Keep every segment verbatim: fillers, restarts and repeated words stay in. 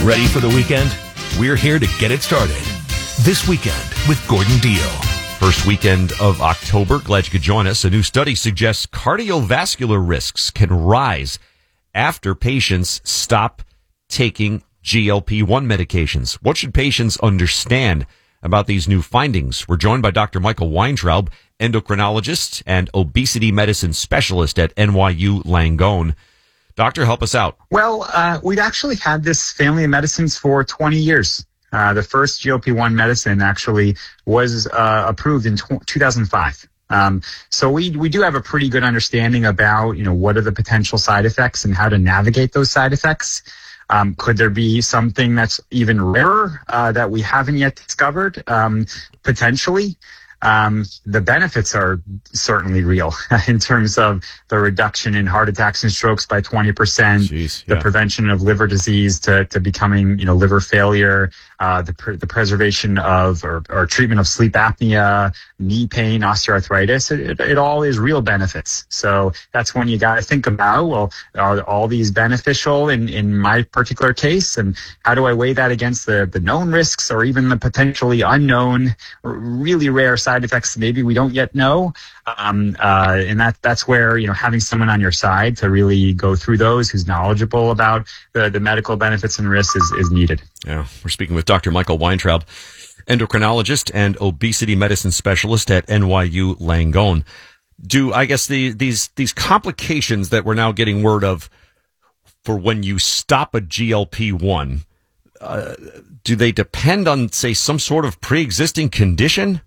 Ready for the weekend? We're here to get it started. This Weekend with Gordon Deal. First weekend of October. Glad you could join us. A new study suggests cardiovascular risks can rise after patients stop taking G L P one medications. What should patients understand about these new findings? We're joined by Doctor Michael Weintraub, endocrinologist and obesity medicine specialist at N Y U Langone. Doctor, help us out. Well, uh, we've actually had this family of medicines for twenty years. Uh, the first G L P one medicine actually was uh, approved in two thousand five. Um, so we we do have a pretty good understanding about, you know, what are the potential side effects and how to navigate those side effects. Um, could there be something that's even rarer uh, that we haven't yet discovered? Um, potentially. Um, the benefits are certainly real in terms of the reduction in heart attacks and strokes by twenty percent, Jeez, yeah. the prevention of liver disease to, to becoming, you know, liver failure, uh, the, pr- the preservation of or, or treatment of sleep apnea, knee pain, osteoarthritis. It, it, it all is real benefits. So that's when you got to think about, well, are all these beneficial in, in my particular case? And how do I weigh that against the, the known risks or even the potentially unknown, really rare side effects maybe we don't yet know? Um, uh, and that that's where, you know, having someone on your side to really go through those who's knowledgeable about the, the medical benefits and risks is, is needed. Yeah, we're speaking with Doctor Michael Weintraub, endocrinologist and obesity medicine specialist at N Y U Langone. Do, I guess, the, these these complications that we're now getting word of for when you stop a G L P one, uh, do they depend on, say, some sort of pre-existing condition?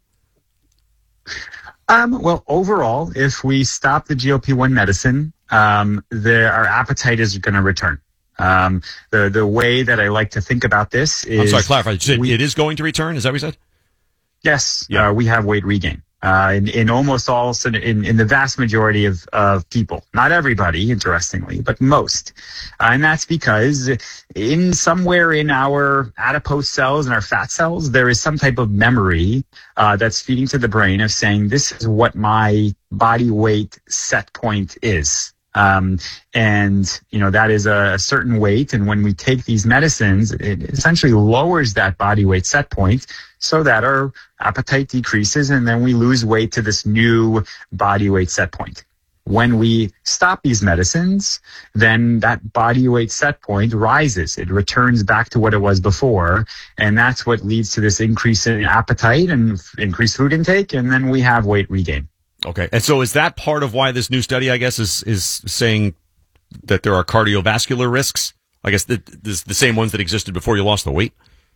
Um, well, overall, if we stop the G L P one medicine, um, the, our appetite is going to return. Um, the the way that I like to think about this is... I'm sorry, clarify. You said we, it is going to return? Is that what you said? Yes. Yeah. Uh, we have weight regain. Uh, in, in almost all, in, in the vast majority of, of people, not everybody, interestingly, but most. Uh, and that's because in somewhere in our adipose cells and our fat cells, there is some type of memory, uh, that's feeding to the brain of saying, this is what my body weight set point is. Um, and, you know, that is a, a certain weight. And when we take these medicines, it essentially lowers that body weight set point so that our appetite decreases and then we lose weight to this new body weight set point. When we stop these medicines, then that body weight set point rises. It returns back to what it was before. And that's what leads to this increase in appetite and increased food intake. And then we have weight regain. Okay. And so is that part of why this new study, I guess, is, is saying that there are cardiovascular risks? I guess the, the, the same ones that existed before you lost the weight?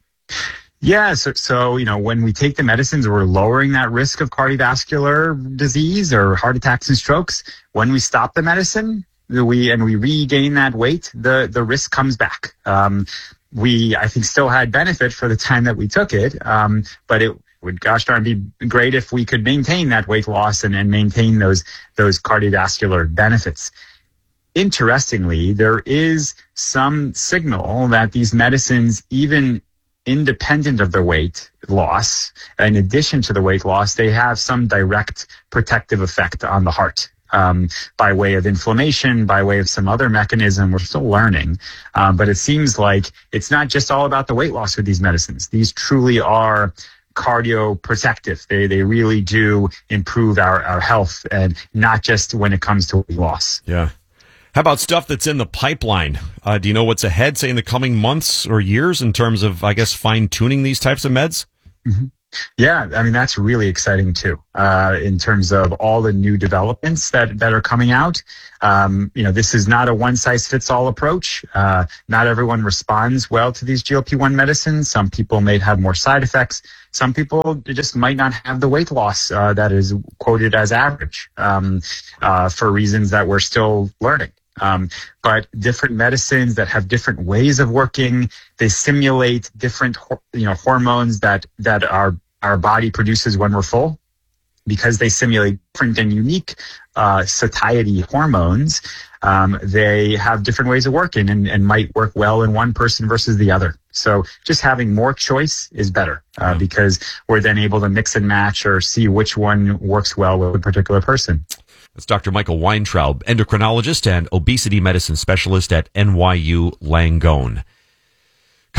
Yeah. So, so, you know, when we take the medicines, we're lowering that risk of cardiovascular disease or heart attacks and strokes. When we stop the medicine, we, and we regain that weight, the, the risk comes back. Um, we, I think, still had benefit for the time that we took it. Um, but it, would gosh darn be great if we could maintain that weight loss and, and maintain those those cardiovascular benefits. Interestingly, there is some signal that these medicines, even independent of the weight loss, in addition to the weight loss, they have some direct protective effect on the heart. Um, by way of inflammation, by way of some other mechanism. We're still learning. Um, but it seems like it's not just all about the weight loss with these medicines. These truly are cardioprotective. They they really do improve our, our health, and not just when it comes to weight loss. Yeah. How about stuff that's in the pipeline? Uh, do you know what's ahead, say, in the coming months or years in terms of, I guess, fine-tuning these types of meds? Mm-hmm. Yeah, I mean, that's really exciting too, uh, in terms of all the new developments that, that are coming out. Um, you know, this is not a one-size-fits-all approach. Uh, not everyone responds well to these G L P one medicines. Some people may have more side effects. Some people just might not have the weight loss uh, that is quoted as average, um, uh, for reasons that we're still learning. Um, but different medicines that have different ways of working, they simulate different, you know, hormones that, that our, our body produces when we're full. Because they simulate different and unique, uh, satiety hormones, um, they have different ways of working and, and might work well in one person versus the other. So just having more choice is better, uh, yeah. because we're then able to mix and match or see which one works well with a particular person. That's Doctor Michael Weintraub, endocrinologist and obesity medicine specialist at N Y U Langone.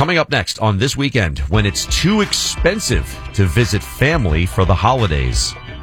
Coming up next on This Weekend, when it's too expensive to visit family for the holidays.